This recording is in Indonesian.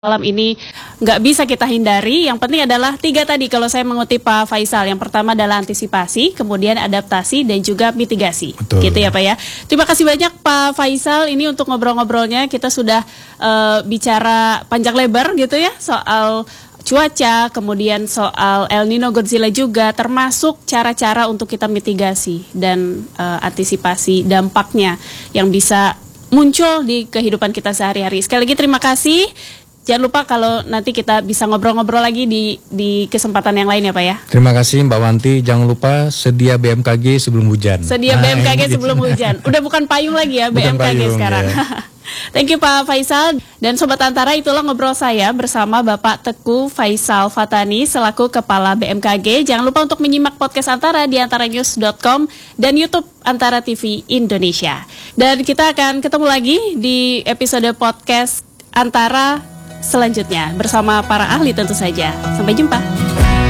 Malam ini nggak bisa kita hindari. Yang penting adalah 3 tadi kalau saya mengutip Pak Faisal. Yang pertama adalah antisipasi, kemudian adaptasi, dan juga mitigasi. Betul. Gitu ya Pak ya. Terima kasih banyak Pak Faisal. Ini untuk ngobrol-ngobrolnya kita sudah bicara panjang lebar gitu ya soal cuaca, kemudian soal El Nino Godzilla juga, termasuk cara-cara untuk kita mitigasi dan antisipasi dampaknya yang bisa muncul di kehidupan kita sehari-hari. Sekali lagi terima kasih. Jangan lupa kalau nanti kita bisa ngobrol-ngobrol lagi di kesempatan yang lain ya Pak ya. Terima kasih Mbak Wanti. Jangan lupa sedia BMKG sebelum hujan. Sedia BMKG sebelum hujan. Udah bukan payung lagi ya Bukan BMKG payung, sekarang. ya. Thank you Pak Faisal. Dan Sobat Antara, itulah ngobrol saya bersama Bapak Teguh Faisal Fatani selaku Kepala BMKG. Jangan lupa untuk menyimak podcast Antara di antaranews.com dan YouTube Antara TV Indonesia. Dan kita akan ketemu lagi di episode podcast Antara selanjutnya bersama para ahli tentu saja. Sampai jumpa.